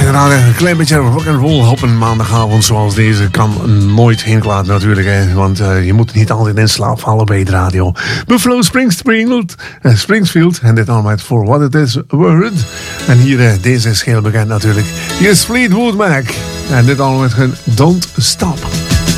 graag een klein beetje rock'n'roll op een maandagavond zoals deze kan nooit heen kwaad natuurlijk. Hè? Want je moet niet altijd in slaap vallen bij de radio. Buffalo Springfield en dit allemaal For What It Is Worth. En hier, deze is heel bekend natuurlijk. Hier is Fleetwood Mac. En dit allemaal met hun Don't Stop.